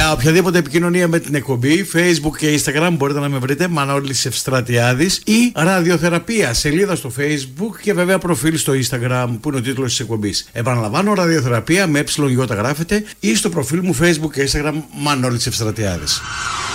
Για οποιαδήποτε επικοινωνία με την εκπομπή, Facebook και Instagram μπορείτε να με βρείτε Μανώλης Ευστρατιάδης ή Ραδιοθεραπεία, σελίδα στο Facebook και βέβαια προφίλ στο Instagram που είναι ο τίτλος της εκπομπής. Επαναλαμβάνω, Ραδιοθεραπεία με ΕΙ γράφετε ή στο προφίλ μου Facebook και Instagram Μανώλης Ευστρατιάδης.